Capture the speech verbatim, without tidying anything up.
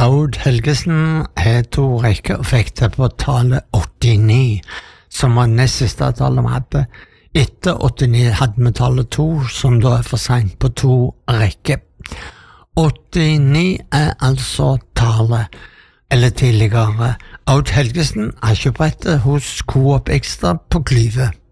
Aud Helgesen har to rekker og fikk det på tallet åttini, som var nest siste tallet vi hadde. Etter åttini hadde vi tallet to, som da er for sent på to rekker. åttini er altså tallet, eller tidligere. Aud Helgesen har kjøpt hos Coop Extra på Klyve.